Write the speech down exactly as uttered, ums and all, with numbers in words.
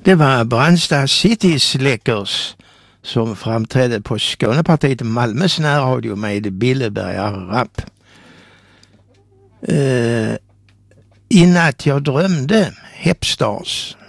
Det var Brandsta City Släckers som framträdde på Skånepartiet Malmös närradio med Billeberga rap. Uh, I natt jag drömde Hepstars.